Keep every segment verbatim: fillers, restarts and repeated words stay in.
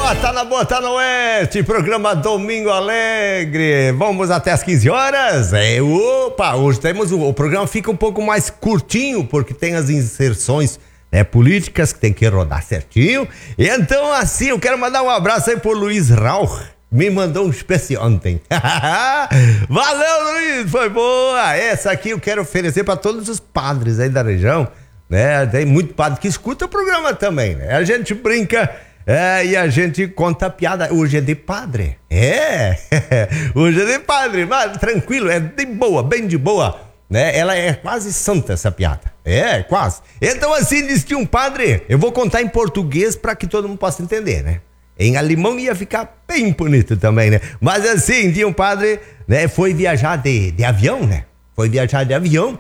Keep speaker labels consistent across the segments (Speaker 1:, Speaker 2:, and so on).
Speaker 1: boa, tá na boa, tá no oeste, programa Domingo Alegre, vamos até as quinze horas, é, opa, hoje temos, o, o programa fica um pouco mais curtinho, porque tem as inserções, né, políticas que tem que rodar certinho, e então assim, eu quero mandar um abraço aí pro Luiz Rauch, me mandou um especial ontem, valeu Luiz, foi boa, essa aqui eu quero oferecer para todos os padres aí da região, né, tem muito padre que escuta o programa também, né, a gente brinca. É, e a gente conta piada. Hoje é de padre. É, hoje é de padre, mas tranquilo, é de boa, bem de boa, né? Ela é quase santa, essa piada. É, quase. Então assim, diz que um padre, eu vou contar em português para que todo mundo possa entender, né? Em alemão ia ficar bem bonito também, né? Mas assim, tinha um padre, né? Foi viajar de, de avião, né? Foi viajar de avião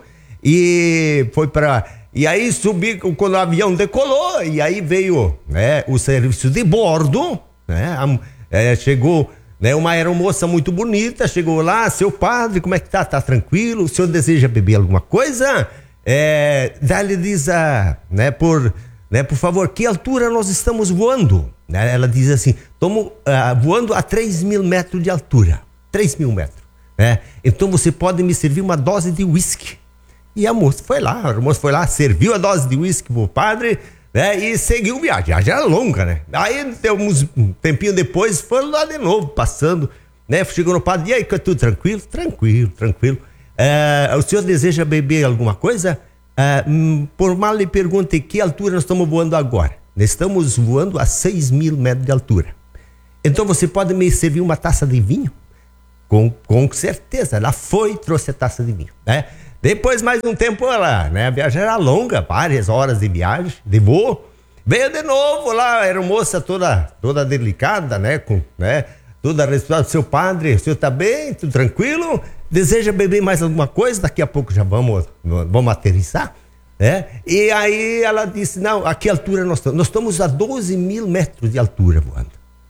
Speaker 1: e foi para... E aí subi, quando o avião decolou, e aí veio, né, o serviço de bordo, né, a, é, chegou, né, uma aeromoça muito bonita, chegou lá, seu padre, como é que tá? Tá tranquilo? O senhor deseja beber alguma coisa? É, daí ele diz, ah, né, por, né, por favor, que altura nós estamos voando? Né, ela diz assim, estamos ah, voando a três mil metros de altura, três mil metros, né? Então você pode me servir uma dose de uísque. E a moça foi lá, a moça foi lá, serviu a dose de uísque pro padre, né? E seguiu a viagem, a viagem era longa, né? Aí, uns, um tempinho depois, foram lá de novo, passando, né? Chegou no padre, e aí, tudo tranquilo? Tranquilo, tranquilo. É, o senhor deseja beber alguma coisa? É, por mal lhe pergunte, que altura nós estamos voando agora? Nós estamos voando a seis mil metros de altura. Então, você pode me servir uma taça de vinho? Com, com certeza, ela foi, trouxe a taça de vinho, né? Depois, mais um tempo, ela, né? A viagem era longa, várias horas de viagem, de voo. Veio de novo lá, a aeromoça toda, toda delicada, né? Com, né? Toda responsabilidade. Seu padre, o senhor tá bem? Tudo tranquilo? Deseja beber mais alguma coisa? Daqui a pouco já vamos, vamos aterrissar, né? E aí ela disse, não, a que altura nós estamos? Nós estamos a doze mil metros de altura voando.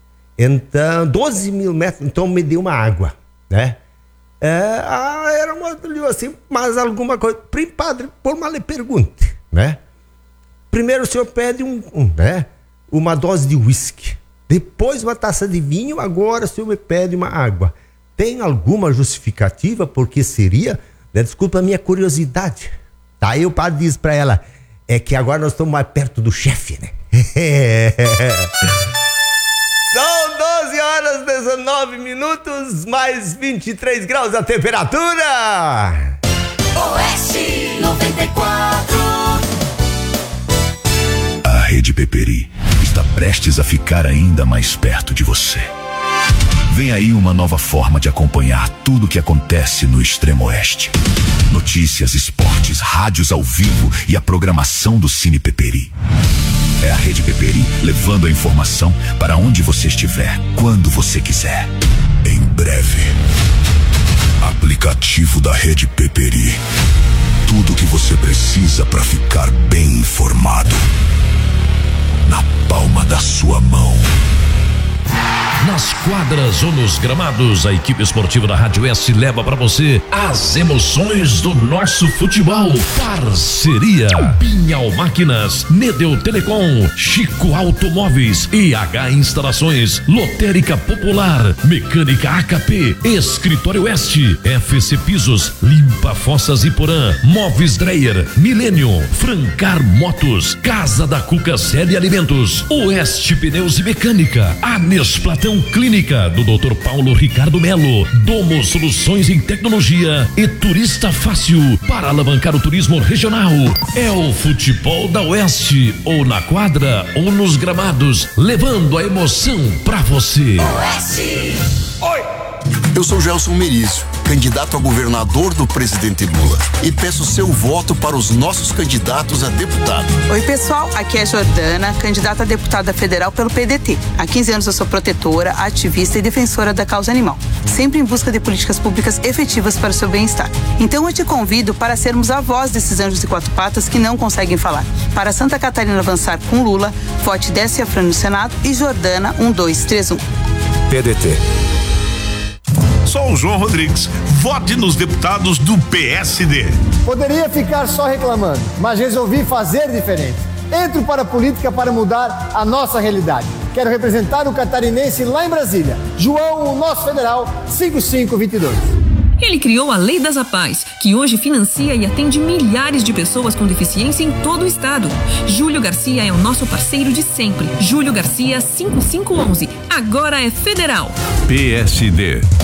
Speaker 1: Então, doze mil metros, então me deu uma água, né? É, ah, era uma assim, mas alguma coisa. Padre, por mal lhe pergunte, né? Primeiro o senhor pede um, um, né? uma dose de uísque, depois uma taça de vinho, agora o senhor me pede uma água. Tem alguma justificativa porque seria? Né? Desculpa a minha curiosidade. Tá, aí o padre diz pra ela, é que agora nós estamos mais perto do chefe, né? São doze horas, dezenove minutos, mais vinte e três graus a temperatura.
Speaker 2: Oeste noventa e quatro.
Speaker 3: A Rede Peperi está prestes a ficar ainda mais perto de você. Vem aí uma nova forma de acompanhar tudo o que acontece no Extremo Oeste. Notícias, esportes, rádios ao vivo e a programação do Cine Peperi. É a Rede Peperi levando a informação para onde você estiver, quando você quiser. Em breve. Aplicativo da Rede Peperi. Tudo o que você precisa para ficar bem informado. Na palma da sua mão.
Speaker 4: Nas quadras ou nos gramados, a equipe esportiva da Rádio S leva para você as emoções do nosso futebol. Parceria Pinhal Máquinas, Nedeu Telecom, Chico Automóveis, E H Instalações, Lotérica Popular, Mecânica A K P, Escritório Oeste, F C Pisos, Limpa Fossas Iporã, Móveis Dreyer, Milênio, Francar Motos, Casa da Cuca Sede Alimentos, Oeste Pneus e Mecânica, Anes Platão Clínica do doutor Paulo Ricardo Melo, Domo Soluções em Tecnologia e Turista Fácil para alavancar o turismo regional. É o futebol da Oeste, ou na quadra ou nos gramados, levando a emoção pra você.
Speaker 2: Oeste.
Speaker 5: Oi! Eu sou Gelson Merizio, candidato a governador do presidente Lula, e peço seu voto para os nossos candidatos a deputado.
Speaker 6: Oi, pessoal, aqui é Jordana, candidata a deputada federal pelo P D T. Há quinze anos eu sou protetora, ativista e defensora da causa animal, sempre em busca de políticas públicas efetivas para o seu bem-estar. Então eu te convido para sermos a voz desses anjos de quatro patas que não conseguem falar. Para Santa Catarina avançar com Lula, vote Décia Fran no Senado e Jordana um dois três um.
Speaker 3: P D T.
Speaker 7: Sou o João Rodrigues. Vote nos deputados do P S D.
Speaker 8: Poderia ficar só reclamando, mas resolvi fazer diferente. Entro para a política para mudar a nossa realidade. Quero representar o catarinense lá em Brasília. João, o nosso federal, cinco cinco dois dois.
Speaker 9: Ele criou a Lei das APAES, que hoje financia e atende milhares de pessoas com deficiência em todo o estado. Júlio Garcia é o nosso parceiro de sempre. Júlio Garcia cinco cinco um um. Agora é federal.
Speaker 3: P S D.